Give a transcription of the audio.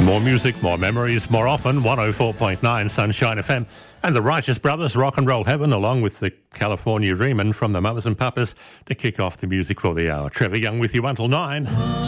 More music, more memories, more often. 104.9 Sunshine FM. And the Righteous Brothers, Rock and Roll Heaven, along with the California Dreamin' from the Mamas and Papas to kick off the music for the hour. Trevor Young with you until 9.